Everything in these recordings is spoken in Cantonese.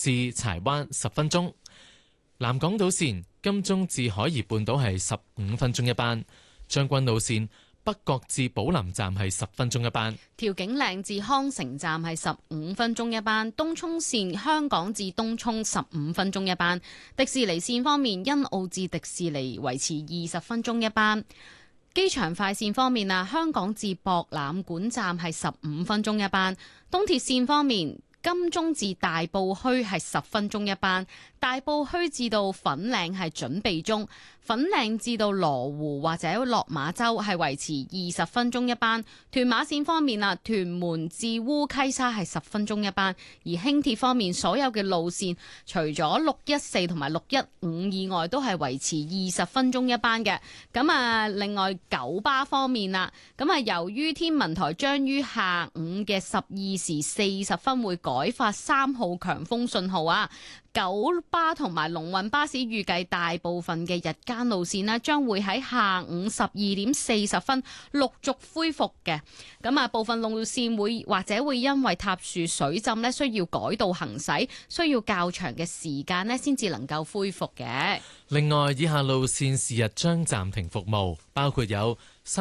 至柴灣10分鐘。南港島線金鐘至海怡半島係15分鐘一班，將軍澳線北角至寶林站係10分鐘一班， 調景嶺至康城站係15分鐘一班，東涌線香港至東涌15分鐘一班。迪士尼線方面，欣澳至迪士尼維持20分鐘一班。機場快線方面啊，香港至博覽館站係15分鐘一班。東鐵線方面，金鐘至大埔墟係10分鐘一班，大埔墟至到粉嶺係準備中，粉嶺至到羅湖或者落馬洲係維持20分鐘一班。屯馬線方面啊，屯門至烏溪沙係10分鐘一班，而輕鐵方面所有嘅路線除咗614同埋615以外，都係維持20分鐘一班嘅。咁啊，另外九巴方面啦，咁啊由於天文台將於下午嘅12時40分會改發3號強風信號啊，九巴同埋龍運巴士預計大部分嘅日間路線呢，將會喺下午12點40分陸續恢復嘅。咁啊，部分路線或者會因為塌樹水浸呢，需要改道行駛，需要較長嘅時間呢先至能夠恢復嘅。 另外，以下路線是日將暫停服務，包括有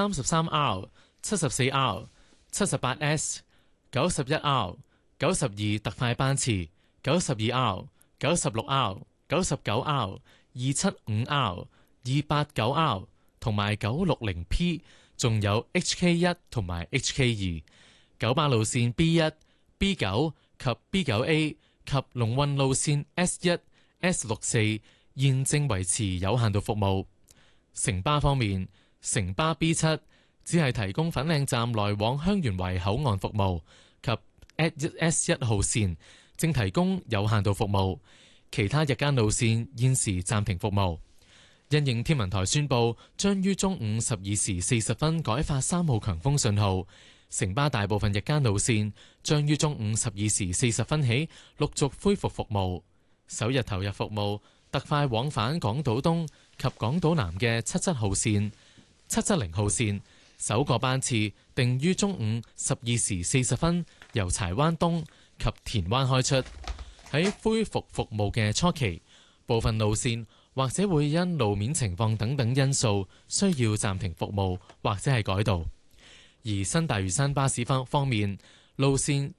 33R、74R、78S、91R、92特快班次、92R、96R、99R、275R、289R 同埋960P， 仲有 HK1 同埋 HK2。九巴路線 B1、B9 及 B9A 及龍運路線 S1、S64 現正維持有限度服務。城巴方面，城巴 B7 只係提供粉嶺站來往香園圍口岸服務，及 S1 號線正提供有限度服務，其他日間路線現時暫停服務。因應天文台宣布將於中午12時40分改發3號強風信號，城巴大部分日間路線將於中午12時40分起陸續恢復服務。首日投入服務特快往返港島東及港島南嘅77號線、770號線，首個班次定於中午12時40分由柴灣東及田灣開出。喺恢復服務嘅初期，部分路線或者會因路面情況等等因素需要暫停服務或者係改道。而新大嶼山巴士方面，路線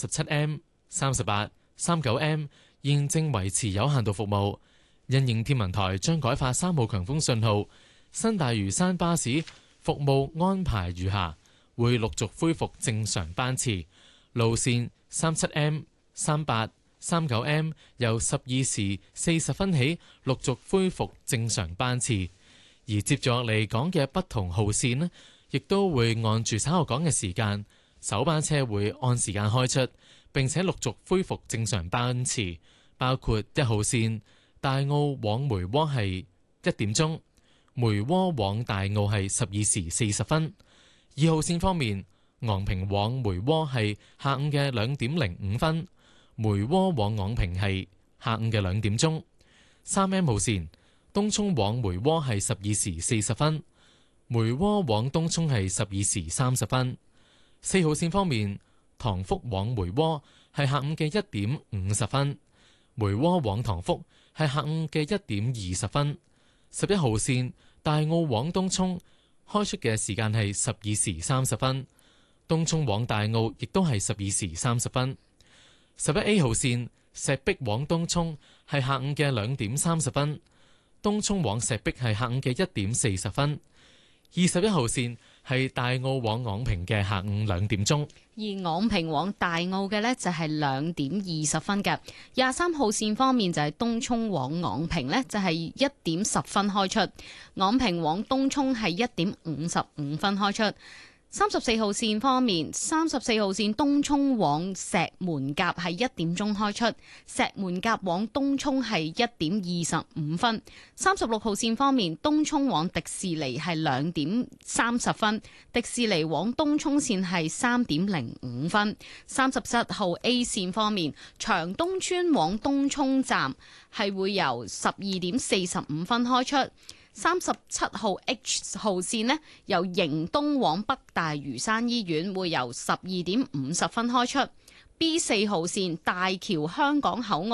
37M、38、39M 現正維持有限度服務。因應天文台將改發3號強風信號，新大嶼山巴士服務安排如下：會陸續恢復正常班次。路線 37M、38、39M 由12時40分起陸續恢復正常班次，而接住落嚟講嘅不同號線呢，亦都會按住稍後講嘅時間，首班車會按時間開出，並且陸續恢復正常班次，包括1號線大澳往梅窩係1點鐘，梅窩往大澳係12時40分。2號線方面，昂坪往梅窩係下午嘅2點05分，梅窩往昂坪係下午嘅2點鐘。3M 號線東涌往梅窩係12時40分，梅窩往東涌係12時30分。4號線方面，塘福往梅窩係下午嘅1點50分，梅窩往塘福係下午嘅1點20分。11號線大澳往東涌開出嘅時間係12時30分，東涌往大澳亦都係12時30分。11A 號線石壁往東涌係下午嘅2點30分，東涌往石壁係下午嘅1點40分。21號線係大澳往昂坪嘅下午2點鐘， 而昂坪往大澳嘅呢就係2點20分嘅。23號線方面就係東涌往昂坪呢就係1點10分開出，昂坪往東涌係1點55分開出。34號線方面，34號線東涌往石門甲係1點鐘開出，石門甲往東涌係1點25分。36號線方面，東涌往迪士尼係2點30分，迪士尼往東涌線係3點05分。37號 A 線方面，長東村往東涌站係會由12點45分開出。37號 H 號線呢，由迎東往北大嶼山醫院會由12點50分開出。B4 號線大橋香港口岸